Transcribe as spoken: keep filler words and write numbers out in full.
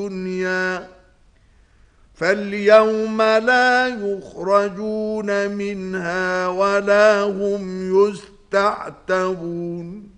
الدنيا فاليوم لا يخرجون منها ولا هم يستعتبون